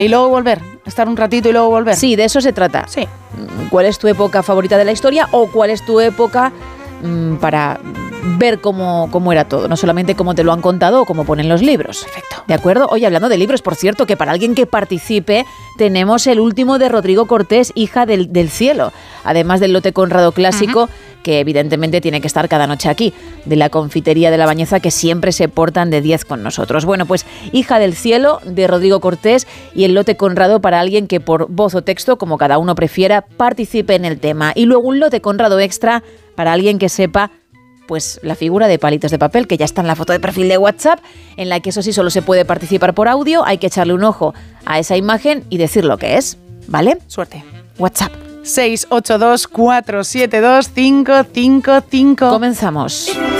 Y luego volver, estar un ratito y luego volver. Sí, de eso se trata. Sí. ¿Cuál es tu época favorita de la historia o cuál es tu época para ver cómo era todo? No solamente cómo te lo han contado o cómo ponen los libros. Perfecto. ¿De acuerdo? Oye, hablando de libros, por cierto, que para alguien que participe tenemos el último de Rodrigo Cortés, Hija del cielo. Además del lote Conrado clásico, que evidentemente tiene que estar cada noche aquí, de la confitería de La Bañeza, que siempre se portan de 10 con nosotros. Bueno, pues Hija del cielo, de Rodrigo Cortés, y el lote Conrado para alguien que por voz o texto, como cada uno prefiera, participe en el tema. Y luego un lote Conrado extra para alguien que sepa pues la figura de palitos de papel, que ya está en la foto de perfil de WhatsApp, en la que eso sí solo se puede participar por audio, hay que echarle un ojo a esa imagen y decir lo que es, ¿vale? Suerte. WhatsApp. 682 472 555. Comenzamos.